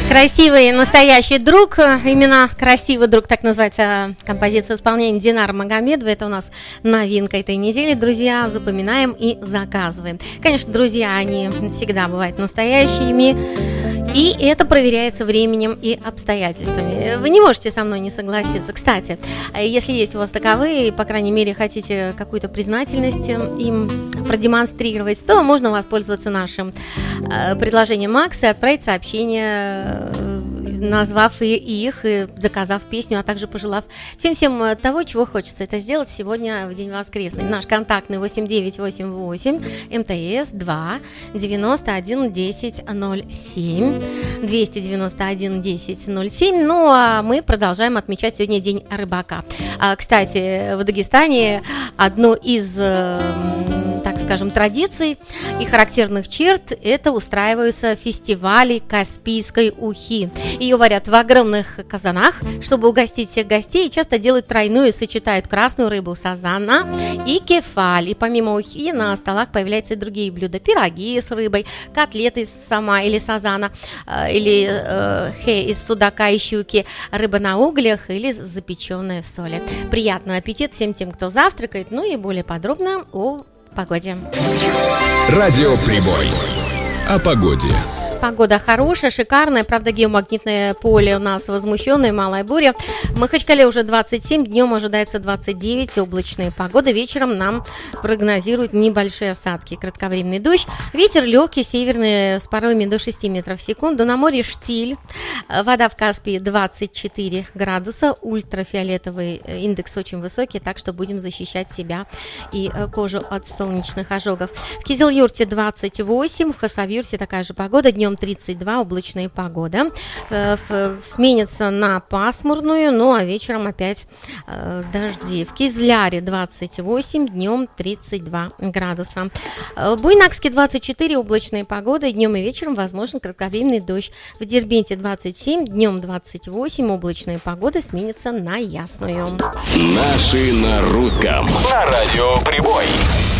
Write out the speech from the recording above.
Красивый настоящий друг, именно красивый друг, так называется композиция исполнения Динара Магомедова. Это у нас новинка этой недели, друзья, запоминаем и заказываем. Конечно, друзья, они всегда бывают настоящими, и это проверяется временем и обстоятельствами. Вы не можете со мной не согласиться. Кстати, если есть у вас таковые, по крайней мере, хотите какую-то признательность им продемонстрировать, то можно воспользоваться нашим предложением Макс и отправить сообщение, назвав их и заказав песню, а также пожелав всем того, чего хочется это сделать сегодня в день воскресный. Наш контактный 8988 МТС 2 91 10 07 291 10 07. Ну а мы продолжаем отмечать сегодня День рыбака. Кстати, в Дагестане одно из, так скажем, традиций и характерных черт – это устраиваются фестивали Каспийской ухи. Ее варят в огромных казанах, чтобы угостить всех гостей, и часто делают тройную, сочетают красную рыбу сазана и кефаль. И помимо ухи на столах появляются и другие блюда: пироги с рыбой, котлеты из сама или сазана, или из судака и щуки, рыба на углях или запеченная в соли. Приятного аппетита всем тем, кто завтракает. Ну и более подробно о погоде. Радио Прибой. О погоде. Погода хорошая, шикарная, правда, геомагнитное поле у нас возмущенное, малая буря. В Махачкале уже 27, днем ожидается 29, облачная погода. Вечером нам прогнозируют небольшие осадки, кратковременный дождь. Ветер легкий, северный, с порывами до 6 метров в секунду. На море штиль, вода в Каспии 24 градуса, ультрафиолетовый индекс очень высокий, так что будем защищать себя и кожу от солнечных ожогов. В Кизилюрте 28, в Хасавюрте такая же погода, днем 32, облачная погода. Сменится на пасмурную, ну а вечером опять дожди. В Кизляре 28, днем 32 градуса. В Буйнакске 24, облачная погода, днем и вечером возможен кратковременный дождь. В Дербенте 27, днем 28, облачная погода сменится на ясную. Наши на русском. На радио Прибой.